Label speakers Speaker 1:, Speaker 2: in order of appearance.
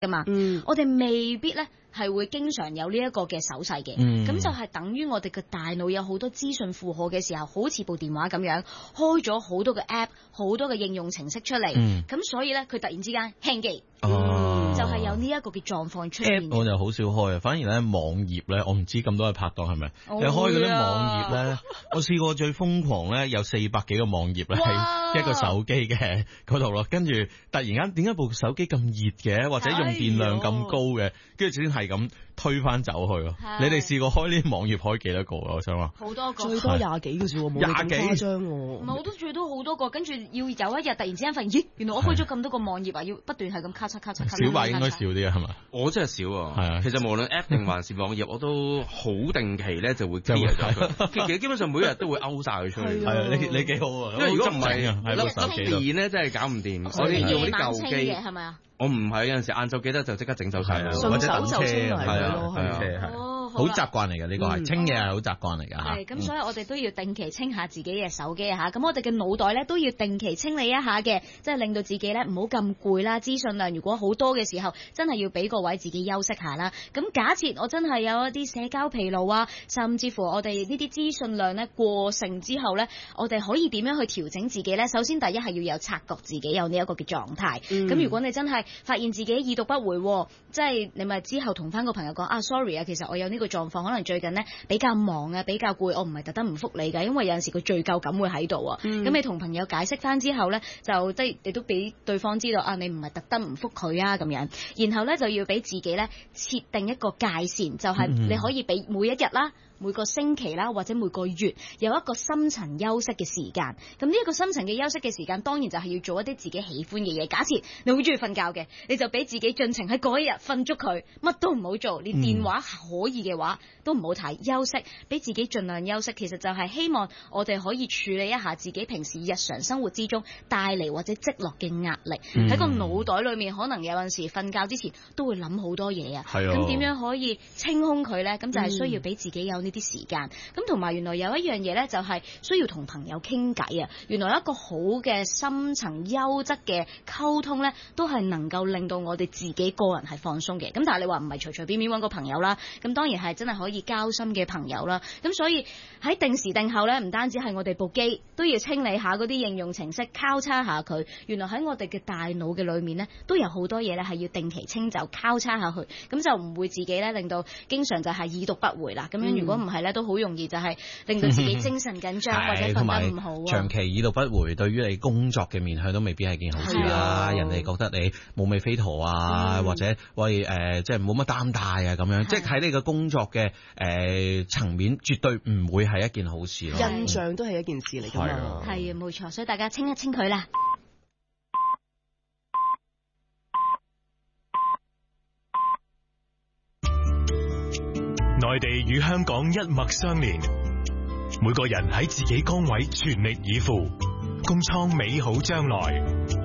Speaker 1: 噶嘛，我哋未必咧係會經常有呢一個嘅手勢嘅，咁就係等於我哋嘅大腦有好多資訊負荷嘅時候，好似部電話咁樣開咗好多嘅 app， 好多嘅應用程式出嚟，咁所以咧佢突然之間輕機。就係有呢一個嘅狀況出現。
Speaker 2: 我就好少開啊，反而咧網頁咧，我唔知咁多位拍檔係咪？你開嗰啲網頁咧，我試過最瘋狂咧，有400幾個網頁咧喺一個手機嘅嗰度咯，跟住突然間點解部手機咁熱嘅，或者用電量咁高嘅，跟住先係咁推翻走去咯。你哋試過開呢啲網頁開幾多個啊？我想話
Speaker 1: 好多個，
Speaker 3: 最多20幾嘅啫喎，冇咁誇張喎。
Speaker 1: 唔係，我都最多好多個，跟住要有一日突然之間發現，咦，原來我開咗咁多個網頁啊，要不斷係咁咔嚓咔嚓。
Speaker 2: 小白應該少啲啊，係嘛？
Speaker 4: 我真係少啊。
Speaker 2: 係啊，
Speaker 4: 其實無論 app 定還是網頁，我都好定期咧就會 clear 咗佢。其實基本上每日都會勾晒佢出去。
Speaker 2: 係啊，你幾好啊？
Speaker 4: 因為如果唔係粒電咧，真係搞唔掂。我哋要啲舊機
Speaker 1: 係咪啊？
Speaker 4: 我唔係，有陣時晏晝記得就即刻整走晒，
Speaker 3: 或者等車
Speaker 2: 係
Speaker 3: 啊。
Speaker 2: 好習慣嚟嘅呢個係清嘢係好習慣嚟㗎嚇。
Speaker 1: 係咁，所以我哋都要定期清下自己嘅手機嚇。咁我哋嘅腦袋咧都要定期清理一下嘅，即係令到自己咧唔好咁攰啦。資訊量如果好多嘅時候，真係要俾個位自己休息下啦。咁假設我真係有一啲社交疲勞啊，甚至乎我哋呢啲資訊量咧過剩之後咧，我哋可以點樣去調整自己咧？首先第一係要有察覺自己有呢一個嘅狀態。咁如果你真係發現自己已讀不回，即係你咪之後同翻個朋友講啊 ，sorry 啊，其實我有呢個狀況，可能最近呢比較忙啊，比較攰，我唔係特登唔覆你㗎，因為有陣時個罪疚感會喺度啊。咁你同朋友解釋翻之後咧，就即係你都俾對方知道啊，你唔係特登唔覆佢啊咁樣。然後咧就要俾自己咧設定一個界線，就係你可以俾每一日啦。每個星期啦，或者每個月有一個深層休息嘅時間。咁呢一個深層嘅休息嘅時間，當然就係要做一啲自己喜歡嘅嘢。假設你好中意瞓覺嘅，你就俾自己盡情喺嗰一日瞓足佢，乜都唔好做，連電話可以嘅話都唔好睇，休息，俾自己盡量休息。其實就係希望我哋可以處理一下自己平時日常生活之中帶嚟或者積落嘅壓力。喺個腦袋裏面，可能有陣時瞓覺之前都會諗好多嘢啊。咁點樣可以清空佢呢？咁就係需要俾自己有呢啲時間。咁同埋原來有一樣嘢呢，就係需要同朋友傾偈啊。原來一個好嘅深層優質嘅溝通呢，都係能夠令到我哋自己個人係放鬆嘅。咁但係你話唔係隨隨便便揾個朋友啦，咁當然係真係可以交心嘅朋友啦。咁所以喺定時定候呢，唔單止係我哋部機都要清理下嗰啲應用程式，交叉下佢。原來喺我哋嘅大腦嘅裏面呢，都有好多嘢呢係要定期清走，交叉下去，咁就唔會自己呢令到經常就係已讀不回啦。咁樣如果唔係呢，都好容易就係令到自己精神緊張或者瞓得唔好啊。
Speaker 2: 長期已讀不回，對於你工作嘅面向都未必係件好事啦。人哋覺得你冇尾飛陀啊，或者喂即係冇乜擔帶啊咁樣，即係喺你嘅工作嘅層面，絕對唔會係一件好事咯。
Speaker 3: 印象都係一件事嚟㗎嘛。
Speaker 1: 係啊，冇錯，所以大家清一清佢啦。
Speaker 5: 內地與香港一脈相連，每個人喺自己崗位全力以赴，共創美好將來。